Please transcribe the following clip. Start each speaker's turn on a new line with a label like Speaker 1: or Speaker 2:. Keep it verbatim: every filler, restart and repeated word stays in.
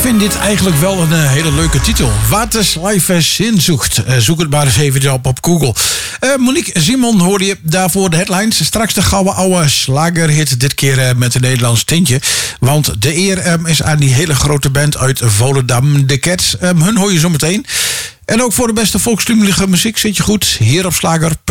Speaker 1: vind dit eigenlijk wel een uh, hele leuke titel. Wat is live zin zoekt. Uh, zoek het maar eens even op op Google. Uh, Monique Simon hoorde je daarvoor de headlines. Straks de gouden oude slagerhit. Dit keer uh, met een Nederlands tintje. Want de eer um, is aan die hele grote band uit Volendam, de Cats. Um, hun hoor je zo meteen. En ook voor de beste volkstumelige muziek zit je goed hier op Slager.